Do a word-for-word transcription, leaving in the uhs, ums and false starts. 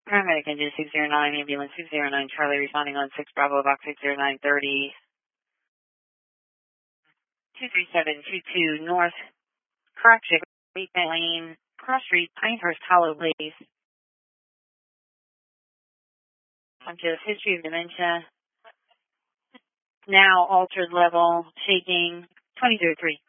Paramedic engine six zero nine, ambulance six zero nine, Charlie responding on six Bravo, box six zero nine thirty. two three seven two two North, correction, Great Lane, Cross Street, Pinehurst Hollow, please. Conscious history of dementia. Now altered level, shaking, twenty through three.